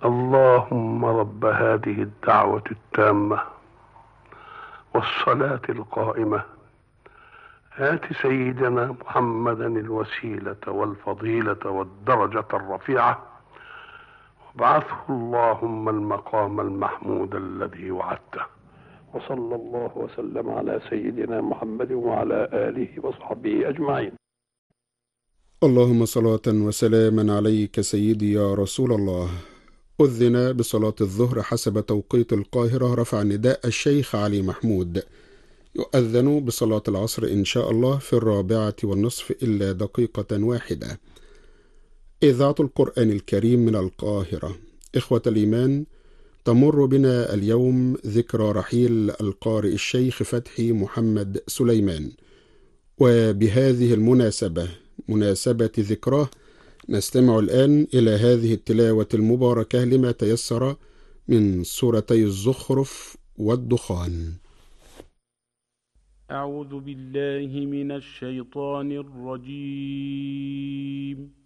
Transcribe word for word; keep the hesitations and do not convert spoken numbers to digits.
اللهم رب هذه الدعوة التامة والصلاة القائمة آت سيدنا محمدا الوسيلة والفضيلة والدرجة الرفيعة وابعثه اللهم المقام المحمود الذي وعدته. وصلى الله وسلم على سيدنا محمد وعلى آله وصحبه أجمعين. اللهم صلاة وسلاما عليك سيدي يا رسول الله. أذن بصلاة الظهر حسب توقيت القاهرة. رفع نداء الشيخ علي محمود. يؤذن بصلاة العصر إن شاء الله في الرابعة والنصف إلا دقيقة واحدة. إذاعة القرآن الكريم من القاهرة. إخوة الإيمان، تمر بنا اليوم ذكرى رحيل القارئ الشيخ فتحي محمد سليمان، وبهذه المناسبة مناسبة ذكراه نستمع الآن إلى هذه التلاوة المباركة لما تيسر من سورتي الزخرف والدخان. أعوذ بالله من الشيطان الرجيم.